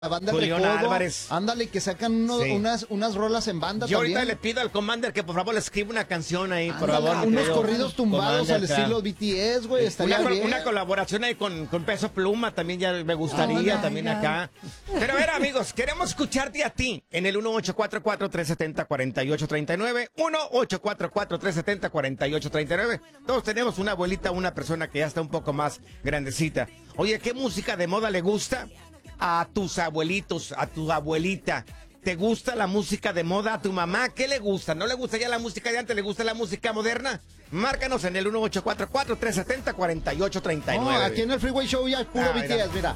La banda Julián Recodo, Álvarez. ándale, que sacan Sí. unas rolas en banda Yo también. ahorita le pido al Commander que por favor le escriba una canción ahí, por Ándale, favor. unos querido corridos tumbados Commander, al estilo BTS, güey, estaría bien. Una colaboración ahí con Peso Pluma también ya me gustaría, también acá. Pero a ver, amigos, queremos escucharte a ti en el 1844-370-4839, 1844-370-4839. Todos tenemos una abuelita, una persona que ya está un poco más grandecita. Oye, ¿qué música de moda le gusta a tus abuelitos, a tu abuelita? ¿Te gusta la música de moda? ¿A tu mamá qué le gusta? ¿No le gusta ya la música de antes? ¿Le gusta la música moderna? Márcanos en el 1844-370-4839. No, aquí en el Freeway Show ya es puro BTS, mira.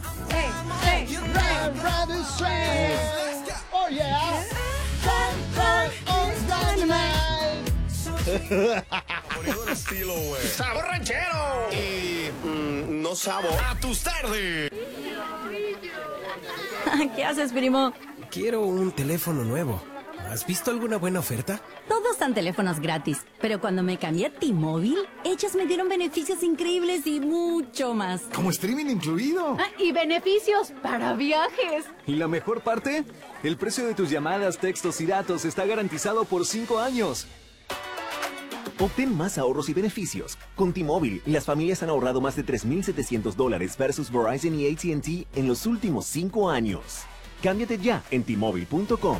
Oh, yeah. ¡Sabor ranchero! Y no sabo. ¡A tus tardes! ¿Qué haces, primo? Quiero un teléfono nuevo. ¿Has visto alguna buena oferta? Todos dan teléfonos gratis, pero cuando me cambié a T-Mobile, ellos me dieron beneficios increíbles y mucho más. Como streaming incluido. Y beneficios para viajes. ¿Y la mejor parte? El precio de tus llamadas, textos y datos está garantizado por 5 años. Obtén más ahorros y beneficios. Con T-Mobile, las familias han ahorrado más de $3,700 versus Verizon y AT&T en los últimos 5 años. Cámbiate ya en T-Mobile.com.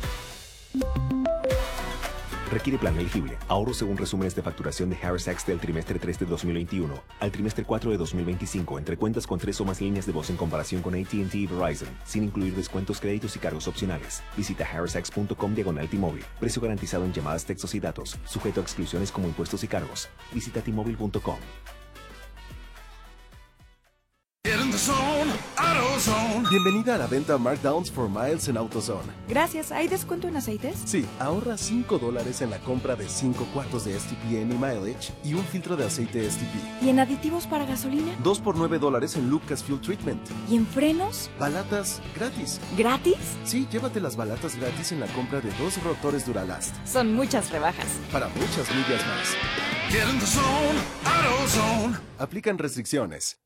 Requiere plan elegible. Ahorro según resúmenes de facturación de Harris Sachs del trimestre 3 de 2021 al trimestre 4 de 2025 entre cuentas con 3 o más líneas de voz en comparación con AT&T y Verizon, sin incluir descuentos, créditos y cargos opcionales. Visita harrissax.com/T-Mobile. Precio garantizado en llamadas, textos y datos. Sujeto a exclusiones como impuestos y cargos. Visita T-Mobile.com. Bienvenida a la venta Markdowns for Miles en AutoZone. Gracias. ¿Hay descuento en aceites? Sí, ahorra $5 en la compra de 5 cuartos de STP Any Mileage y un filtro de aceite STP. ¿Y en aditivos para gasolina? 2 por $9 en Lucas Fuel Treatment. ¿Y en frenos? Balatas gratis. ¿Gratis? Sí, llévate las balatas gratis en la compra de 2 rotores Duralast. Son muchas rebajas. Para muchas millas más. Get in the zone, AutoZone. Aplican restricciones.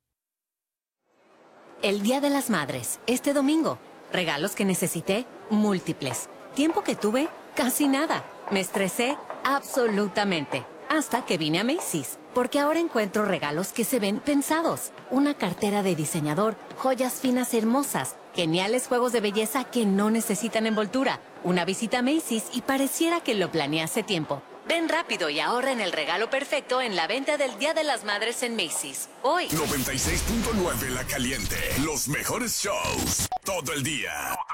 El Día de las Madres, este domingo. Regalos que necesité, múltiples. Tiempo que tuve, casi nada. Me estresé, absolutamente. Hasta que vine a Macy's, porque ahora encuentro regalos que se ven pensados. Una cartera de diseñador, joyas finas hermosas, geniales juegos de belleza que no necesitan envoltura. Una visita a Macy's y pareciera que lo planeé hace tiempo. Ven rápido y ahorra en el regalo perfecto en la venta del Día de las Madres en Macy's. Hoy. 96.9 La Caliente. Los mejores shows. Todo el día.